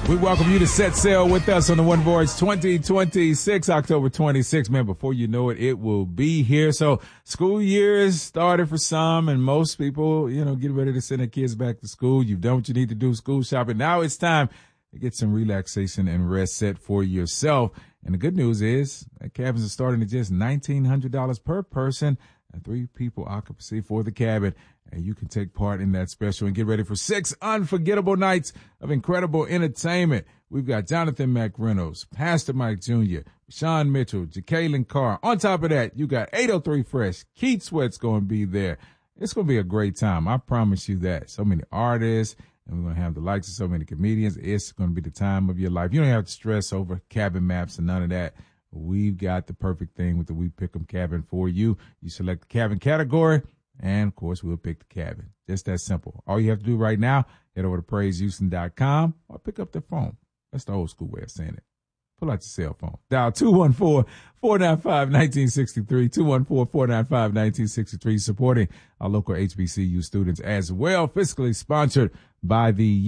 We welcome you to set sail with us on the One Voyage 2026, October 26th. Man, before you know it, it will be here. So school year is started for some, and most people, get ready to send their kids back to school. You've done what you need to do, school shopping. Now it's time to get some relaxation and rest set for yourself. And the good news is that cabins are starting at just $1,900 per person and 3 people occupancy for the cabin. And you can take part in that special and get ready for 6 unforgettable nights of incredible entertainment. We've got Jonathan McReynolds, Pastor Mike Jr., Sean Mitchell, Jacqueline Carr. On top of that, you got 803 Fresh. Keith Sweat's going to be there. It's going to be a great time. I promise you that. So many artists, and we're going to have the likes of so many comedians. It's going to be the time of your life. You don't have to stress over cabin maps and none of that. We've got the perfect thing with the We Pick 'em cabin for you. You select the cabin category, and, of course, we'll pick the cabin. Just that simple. All you have to do right now, head over to PraiseHouston.com or pick up the phone. That's the old school way of saying it. Pull out your cell phone. Dial 214-495-1963, 214-495-1963, supporting our local HBCU students as well. Fiscally sponsored by the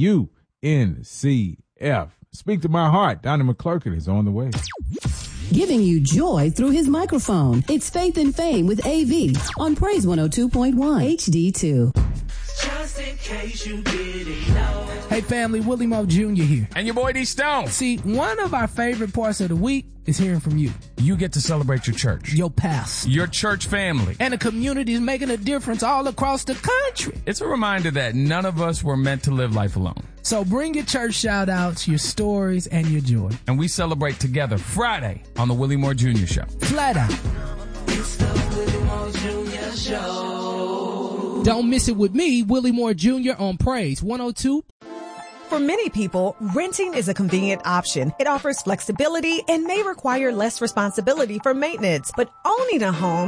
UNCF. Speak to my heart. Donnie McClurkin is on the way. Giving you joy through his microphone. It's Faith and Fame with AV on Praise 102.1 HD2. Just in case you didn't know. Hey family, Willie Moe Jr. here. And your boy D Stone. See, one of our favorite parts of the week is hearing from you. You get to celebrate your church, your pastor, your church family, and the community is making a difference all across the country. It's a reminder that none of us were meant to live life alone. So bring your church shout-outs, your stories, and your joy. And we celebrate together Friday on the Willie Moore Jr. Show. Flat out. It's the Willie Moore Jr. Show. Don't miss it with me, Willie Moore Jr. on Praise 102. For many people, renting is a convenient option. It offers flexibility and may require less responsibility for maintenance, but owning a home